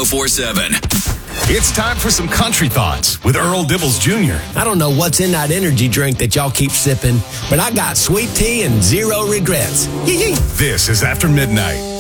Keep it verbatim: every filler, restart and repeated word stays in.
oh four seven. It's time for some country thoughts with Earl Dibbles Junior I don't know what's in that energy drink that y'all keep sipping, but I got sweet tea and zero regrets. Yee-yee. This is After Midnight.